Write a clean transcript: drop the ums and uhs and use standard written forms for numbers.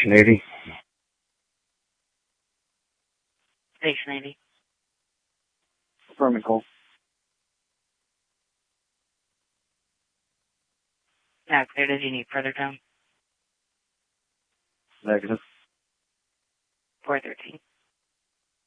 Station 80. Station 80. Affirm and call. Now clear. Does you need further down? Negative. 413.